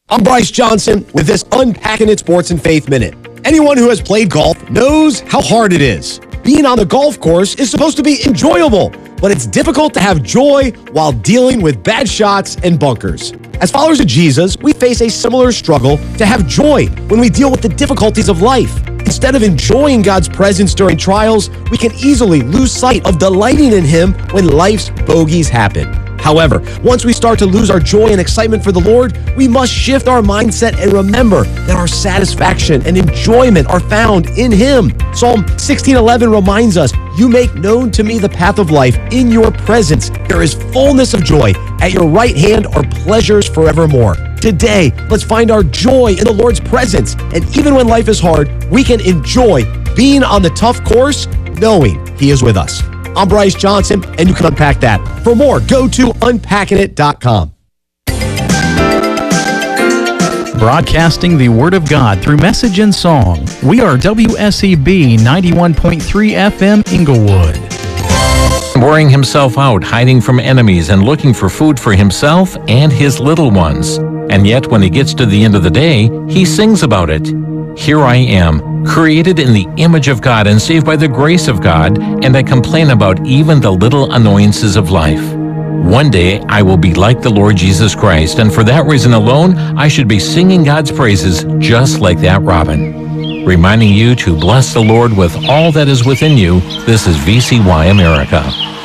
I'm Bryce Johnson with this Unpacking It Sports and Faith Minute. Anyone who has played golf knows how hard it is. Being on the golf course is supposed to be enjoyable, but it's difficult to have joy while dealing with bad shots and bunkers. As followers of Jesus, we face a similar struggle to have joy when we deal with the difficulties of life. Instead of enjoying God's presence during trials, we can easily lose sight of delighting in Him when life's bogeys happen. However, once we start to lose our joy and excitement for the Lord, we must shift our mindset and remember that our satisfaction and enjoyment are found in Him. Psalm 16:11 reminds us, "You make known to me the path of life. In your presence there is fullness of joy. At your right hand are pleasures forevermore." Today, let's find our joy in the Lord's presence. And even when life is hard, we can enjoy being on the tough course, knowing He is with us. I'm Bryce Johnson, and you can unpack that. For more, go to unpackingit.com. Broadcasting the Word of God through message and song. We are WSEB 91.3 FM Inglewood. Wearing himself out, hiding from enemies, and looking for food for himself and his little ones. And yet, when he gets to the end of the day, he sings about it. Here I am, created in the image of God and saved by the grace of God, and I complain about even the little annoyances of life. One day, I will be like the Lord Jesus Christ, and for that reason alone, I should be singing God's praises just like that robin. Reminding you to bless the Lord with all that is within you, this is VCY America.